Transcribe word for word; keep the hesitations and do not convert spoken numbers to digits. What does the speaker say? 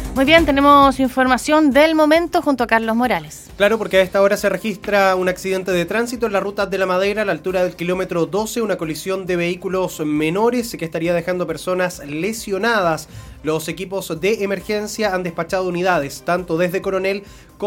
Muy bien, tenemos información del momento junto a Carlos Morales. Claro, porque a esta hora se registra un accidente de tránsito en la ruta de La Madera a la altura del kilómetro doce, una colisión de vehículos menores que estaría dejando personas lesionadas. Los equipos de emergencia han despachado unidades, tanto desde Coronel como